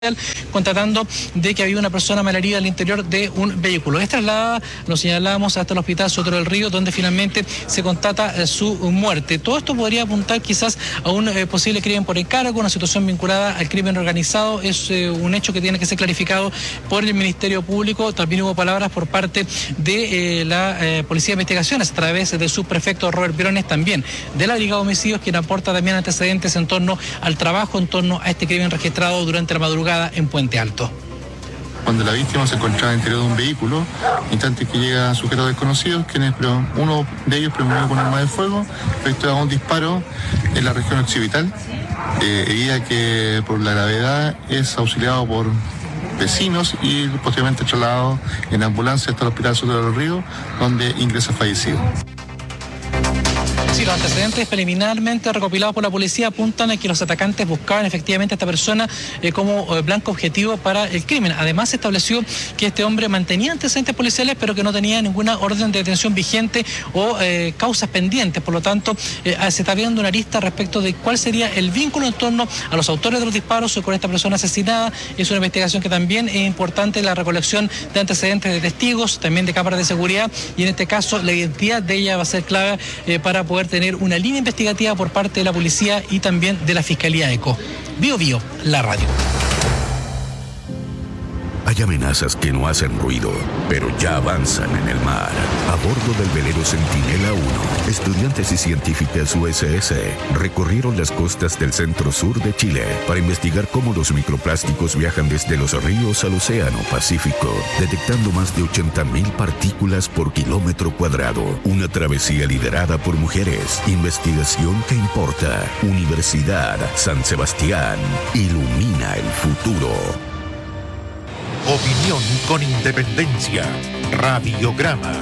constatando de que había una persona malherida al interior de un vehículo. Es trasladada, lo señalábamos, hasta el hospital Soto del Río, donde finalmente se constata su muerte. Todo esto podría apuntar quizás a un posible crimen por encargo, una situación vinculada al crimen organizado. Es un hecho que tiene que ser clarificado por el Ministerio Público. También hubo palabras por parte de la Policía de Investigaciones a través del subprefecto Robert Briones, también de la Brigada de Homicidios, quien aporta también antecedentes en torno al trabajo, en torno a este crimen registrado durante la madrugada en Puente Alto. Cuando la víctima se encontraba interior de un vehículo, instantes que llegan sujetos desconocidos, uno de ellos primero con arma de fuego, efectúa un disparo en la región occipital, herida que por la gravedad es auxiliado por vecinos y posteriormente trasladado en ambulancia hasta el hospital Soto del Río, donde ingresa fallecido. Sí, los antecedentes preliminarmente recopilados por la policía apuntan a que los atacantes buscaban efectivamente a esta persona como blanco objetivo para el crimen. Además, se estableció que este hombre mantenía antecedentes policiales, pero que no tenía ninguna orden de detención vigente o causas pendientes. Por lo tanto, se está viendo una arista respecto de cuál sería el vínculo en torno a los autores de los disparos con esta persona asesinada. Es una investigación que también es importante, la recolección de antecedentes de testigos, también de cámaras de seguridad, y en este caso la identidad de ella va a ser clave para poder tener una línea investigativa por parte de la policía y también de la Fiscalía ECO. Bio Bio, la radio. Hay amenazas que no hacen ruido, pero ya avanzan en el mar. A bordo del velero Centinela 1, estudiantes y científicas USS recorrieron las costas del centro-sur de Chile para investigar cómo los microplásticos viajan desde los ríos al océano Pacífico, detectando más de 80.000 partículas por kilómetro cuadrado. Una travesía liderada por mujeres. Investigación que importa. Universidad San Sebastián. Ilumina el futuro. Opinión con independencia. Radiograma.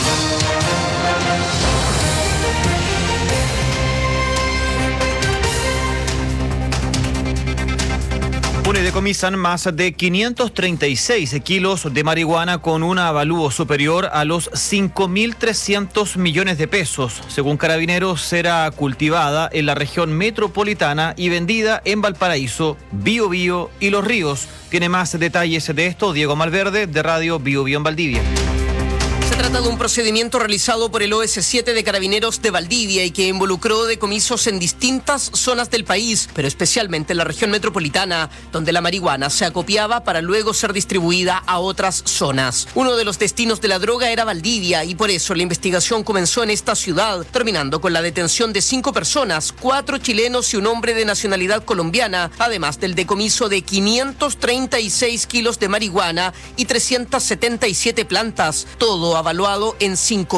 Decomisan más de 536 kilos de marihuana con un avalúo superior a los 5.300 millones de pesos. Según Carabineros, será cultivada en la región metropolitana y vendida en Valparaíso, Biobío y Los Ríos. Tiene más detalles de esto Diego Malverde, de Radio Biobío en Valdivia. Se trata de un procedimiento realizado por el OS7 de Carabineros de Valdivia y que involucró decomisos en distintas zonas del país, pero especialmente en la región metropolitana, donde la marihuana se acopiaba para luego ser distribuida a otras zonas. Uno de los destinos de la droga era Valdivia y por eso la investigación comenzó en esta ciudad, terminando con la detención de 5 personas, 4 chilenos y un hombre de nacionalidad colombiana, además del decomiso de 536 kilos de marihuana y 377 plantas, todo evaluado en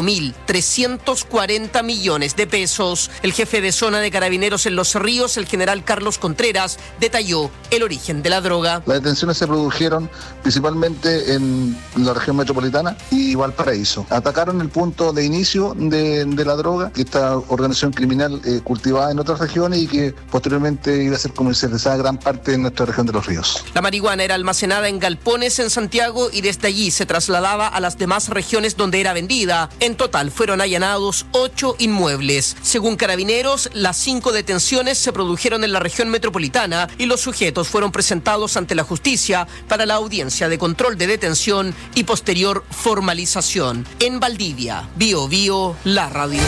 5.340 millones de pesos. El jefe de zona de Carabineros en Los Ríos, el general Carlos Contreras, detalló el origen de la droga. Las detenciones se produjeron principalmente en la región metropolitana y Valparaíso. Atacaron el punto de inicio de la droga, que esta organización criminal cultivada en otras regiones y que posteriormente iba a ser comercializada gran parte en nuestra región de Los Ríos. La marihuana era almacenada en galpones en Santiago y desde allí se trasladaba a las demás regiones donde era vendida. En total fueron allanados 8 inmuebles. Según Carabineros, las 5 detenciones se produjeron en la región metropolitana y los sujetos fueron presentados ante la justicia para la audiencia de control de detención y posterior formalización. En Valdivia, Biobío, la radio.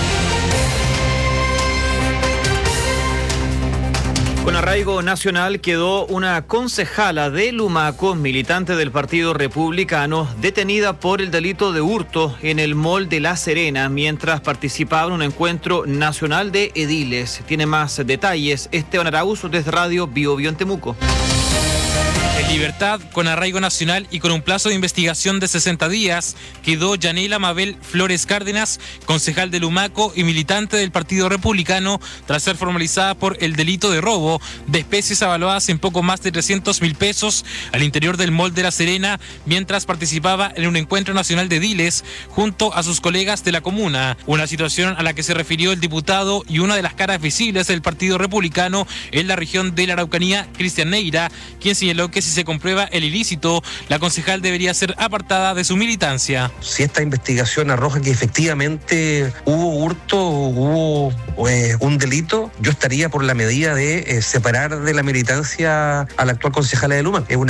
Con arraigo nacional quedó una concejala de Lumaco, militante del Partido Republicano, detenida por el delito de hurto en el mall de La Serena mientras participaba en un encuentro nacional de ediles. Tiene más detalles Esteban Araúz desde Radio Biobío en Temuco. En libertad, con arraigo nacional y con un plazo de investigación de 60 días, quedó Yanela Mabel Flores Cárdenas, concejal de Lumaco y militante del Partido Republicano, tras ser formalizada por el delito de robo de especies avaluadas en poco más de 300.000 pesos al interior del mall de La Serena, mientras participaba en un encuentro nacional de ediles junto a sus colegas de la comuna. Una situación a la que se refirió el diputado y una de las caras visibles del Partido Republicano en la región de la Araucanía, Cristian Neira, quien señaló que si si se comprueba el ilícito, la concejal debería ser apartada de su militancia. Si esta investigación arroja que efectivamente hubo hurto, hubo un delito, yo estaría por la medida de separar de la militancia a la actual concejala de Lumaco.